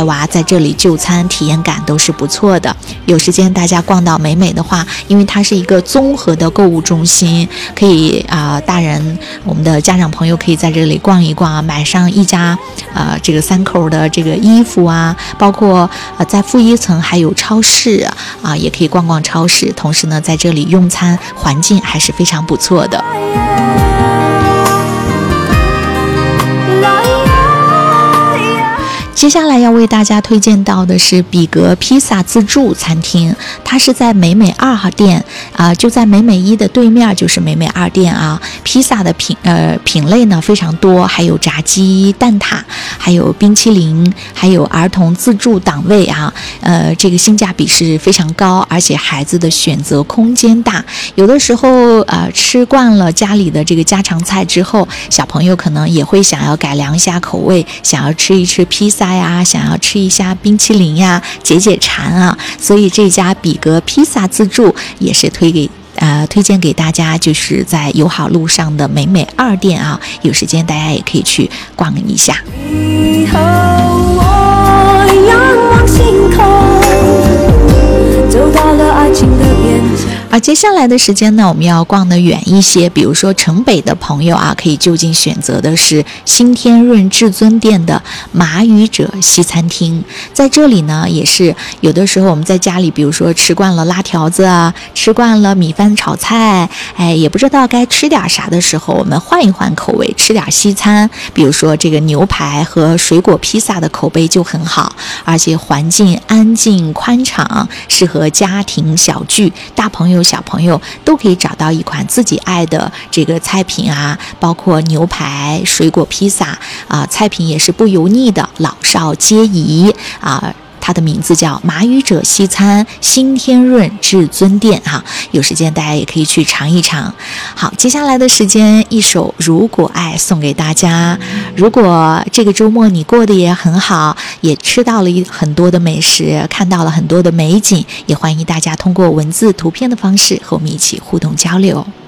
带娃在这里就餐，体验感都是不错的。有时间大家逛到美美的话，因为它是一个综合的购物中心，可以大人我们的家长朋友可以在这里逛一逛，买上一家这个3口的这个衣服啊，包括在负一层还有超市也可以逛逛超市，同时呢在这里用餐，环境还是非常不错的。接下来要为大家推荐到的是比格披萨自助餐厅，它是在美美2号店就在美美1的对面，就是美美2店啊。披萨的品类呢非常多，还有炸鸡、蛋挞，还有冰淇淋，还有儿童自助档位这个性价比是非常高，而且孩子的选择空间大。有的时候吃惯了家里的这个家常菜之后，小朋友可能也会想要改良一下口味，想要吃一吃披萨呀，想要吃一下冰淇淋呀，解解馋所以这家比格披萨自助也是推荐给大家，就是在友好路上的美美2店有时间大家也可以去逛一下。以后我仰望星空，走到了爱情的边界。而接下来的时间呢，我们要逛得远一些，比如说城北的朋友可以就近选择的是新天润至尊店的马语者西餐厅。在这里呢，也是有的时候我们在家里，比如说吃惯了拉条子吃惯了米饭炒菜，也不知道该吃点啥的时候，我们换一换口味，吃点西餐。比如说这个牛排和水果披萨的口碑就很好，而且环境安静宽敞，适合家庭小聚，大朋友小朋友都可以找到一款自己爱的这个菜品包括牛排、水果披萨菜品也是不油腻的，老少皆宜它的名字叫马语者西餐新天润至尊店有时间大家也可以去尝一尝。好，接下来的时间一首如果爱送给大家。如果这个周末你过得也很好，也吃到了很多的美食，看到了很多的美景，也欢迎大家通过文字图片的方式和我们一起互动交流。